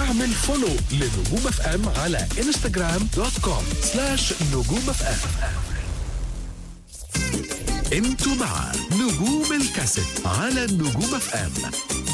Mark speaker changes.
Speaker 1: اعمل فولو لنجوم اف ام على instagram.com/نجوم اف ام. انتوا مع نجوم الكاسيت على نجوم اف ام.